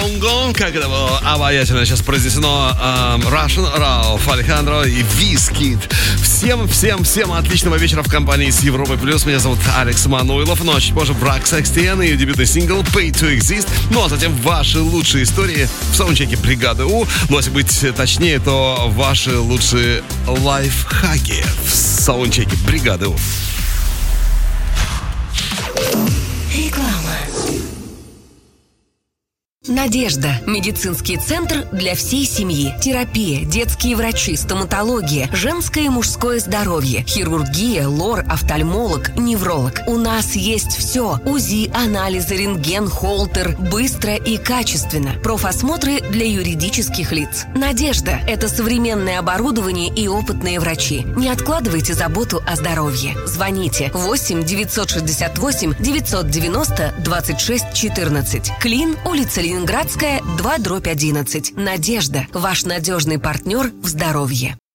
Конго, как это было обаятельно сейчас произнесено, Russian Ralph Алехандро и Вискид. Всем отличного вечера в компании с Европой Плюс. Меня зовут Алекс Мануилов. Ну а чуть позже Брак Секстиен и ее дебютный сингл Pay to Exist. Ну а затем ваши лучшие истории в саундчеке Бригады У. Ну а если быть точнее, то ваши лучшие лайфхаки в саундчеке Бригады У. Реклама. Надежда. Медицинский центр для всей семьи. Терапия, детские врачи, стоматология, женское и мужское здоровье, хирургия, лор, офтальмолог, невролог. У нас есть все. УЗИ, анализы, рентген, холтер. Быстро и качественно. Профосмотры для юридических лиц. Надежда. Это современное оборудование и опытные врачи. Не откладывайте заботу о здоровье. Звоните 8 968 990 26 14. Клин, улица Ленинградская, 2/11. Надежда. Ваш надежный партнер в здоровье.